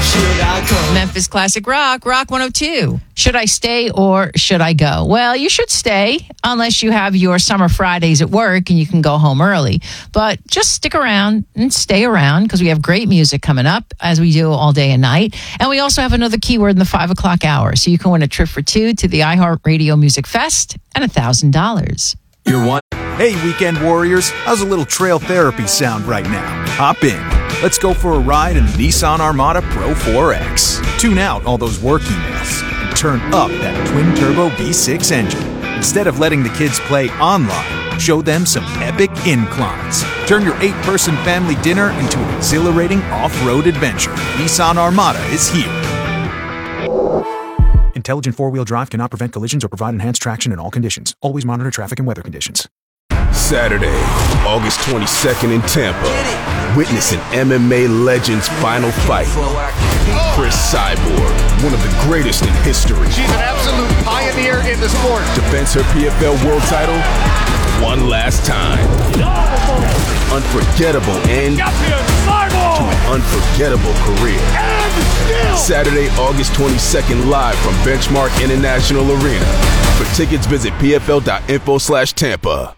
should I go? Memphis Classic Rock, Rock 102. Should I stay or should I go? Well, you should stay unless you have your summer Fridays at work and you can go home early. But just stick around and stay around because we have great music coming up as we do all day and night. And we also have another keyword in the 5 o'clock hour. So you can win a trip for two to the iHeartRadio Music Fest and $1,000. You're one. Hey, weekend warriors, how's a little trail therapy sound right now? Hop in. Let's go for a ride in the Nissan Armada Pro 4X. Tune out all those work emails and turn up that twin-turbo V6 engine. Instead of letting the kids play online, show them some epic inclines. Turn your 8-person family dinner into an exhilarating off-road adventure. Nissan Armada is here. Intelligent four-wheel drive cannot prevent collisions or provide enhanced traction in all conditions. Always monitor traffic and weather conditions. Saturday, August 22nd in Tampa. Witness an MMA legend's final fight. Chris Cyborg, one of the greatest in history. She's an absolute pioneer in the sport. Defends her PFL world title one last time. Unforgettable end to an unforgettable career. Saturday, August 22nd, live from Benchmark International Arena. For tickets, visit pfl.info/Tampa.